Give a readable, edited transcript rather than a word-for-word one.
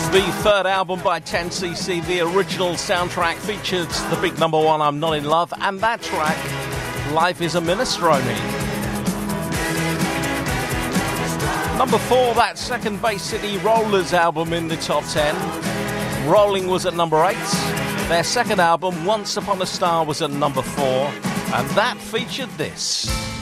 The third album by 10cc, the original soundtrack, featured the big number one, I'm Not in Love, and that track, Life is a Minestrone. Number 4, that second Bay City Rollers album in the top 10. Rolling was at number 8. Their second album, Once Upon a Star, was at number 4, and that featured this.